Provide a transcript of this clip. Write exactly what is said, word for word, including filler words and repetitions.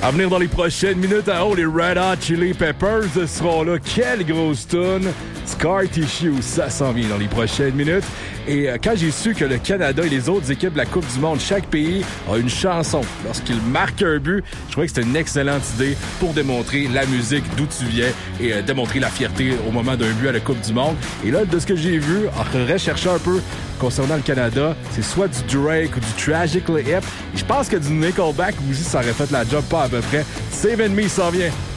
À venir dans les prochaines minutes, à haut, les Red Hot Chili Peppers seront là. Quelle grosse toune! Scar Tissue, ça s'en vient dans les prochaines minutes. Et euh, quand j'ai su que le Canada et les autres équipes de la Coupe du Monde, chaque pays a une chanson lorsqu'il marque un but, je trouvais que c'était une excellente idée pour démontrer la musique, d'où tu viens et euh, démontrer la fierté au moment d'un but à la Coupe du Monde. Et là, de ce que j'ai vu, en recherchant un peu concernant le Canada, c'est soit du Drake ou du Tragically Hip. Et je pense que du Nickelback aussi, ça aurait fait la job pas à peu près. Save and Me s'en vient.